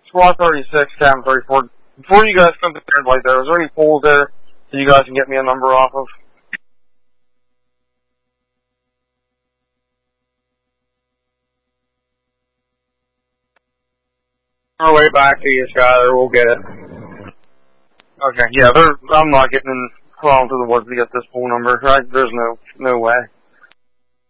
Squad 36, Cam 34. Before you guys come to the light there, is there any pools there that you guys can get me a number off of? On our way back to you, Skyler. We'll get it. Okay, yeah, I'm not getting in crawling through the woods to get this pool number. Right? There's no way.